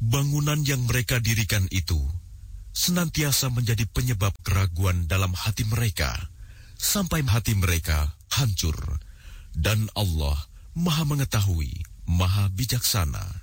Bangunan yang mereka dirikan itu senantiasa menjadi penyebab keraguan dalam hati mereka, sampai hati mereka hancur. Dan Allah Maha Mengetahui, Maha Bijaksana.